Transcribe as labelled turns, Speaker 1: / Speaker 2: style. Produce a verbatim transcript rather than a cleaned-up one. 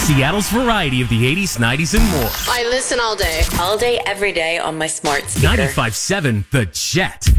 Speaker 1: Seattle's variety of the eighties, nineties, and more.
Speaker 2: I listen all day.
Speaker 3: All day, every day on my smart speaker.
Speaker 1: ninety-five point seven The Jet.